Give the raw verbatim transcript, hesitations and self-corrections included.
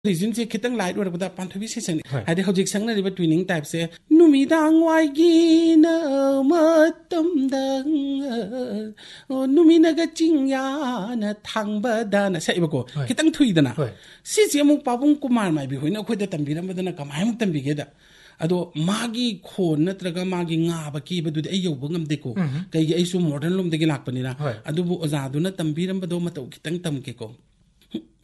reason से खितंग light और बता पांथबी से संग हादे हौजिक संगना रिबा ट्विनिंग टाइप से नुमिदांग वाइगी न मतमदंग नुमिनगा चिंगया न थांगबदा न सैबको खितंग थुइदना सिसे अमुक पाबुंग कुमार माइबी होइना खोइदा तंबिरमदना कमाय मुक तंबिगेदा अदो मागी खोन नत्रगा मागी ngaaba kibadu ai yoba ngamde ko kai ai su modern lom de lakpanina adubu oza aduna tambiram bado matau kitang tamke ko